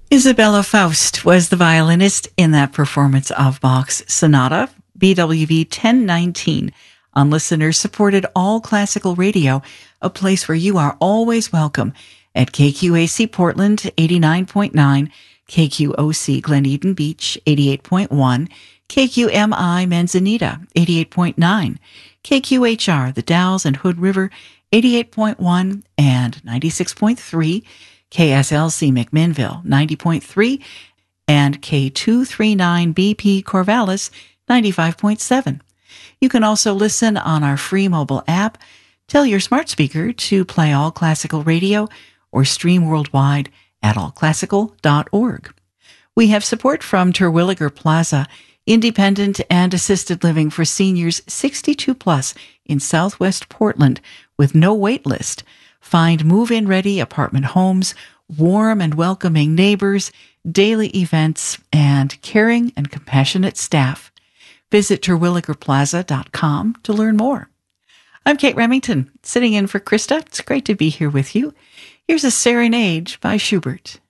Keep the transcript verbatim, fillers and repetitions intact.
Isabella Faust was the violinist in that performance of Bach's Sonata, B W V ten nineteen, on listener-supported all-classical radio, a place where you are always welcome at K Q A C Portland, eighty-nine point nine, K Q O C Glen Eden Beach, eighty-eight point one, K Q M I Manzanita, eighty-eight point nine, K Q H R The Dalles and Hood River, eighty-eight point one and ninety-six point three, K S L C McMinnville, ninety point three, and K two thirty-nine B P Corvallis, ninety-five point seven. You can also listen on our free mobile app. Tell your smart speaker to play All Classical Radio or stream worldwide at all classical dot org. We have support from Terwilliger Plaza, independent and assisted living for seniors sixty-two plus in Southwest Portland with no wait list. Find move-in ready apartment homes, warm and welcoming neighbors, daily events, and caring and compassionate staff. Visit terwilliger plaza dot com to learn more. I'm Kate Remington, sitting in for Krista. It's great to be here with you. Here's a Serenade by Schubert.